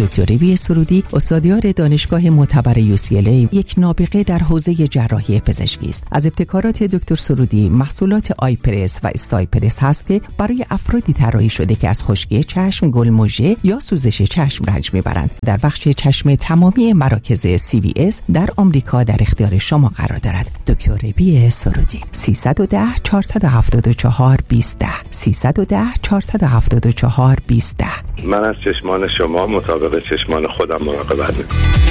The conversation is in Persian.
دکتر ربی سرودی استادیار دانشگاه معتبر UCLA یک نابغه در حوزه جراحی پزشکی است. از ابتکارات دکتر سرودی محصولات آیپرس و استایپرس هست که برای افرادی طراحی شده که از خشکی چشم، گلمژه یا سوزش چشم رنج میبرند. در بخش چشم تمامی مراکز CVS در آمریکا در اختیار شما قرار دارد. دکتر ربی سرودی 310 474 2010 310 474 2010. من از چشمان شما مطابق چشمان خودم مراقبت میکنم.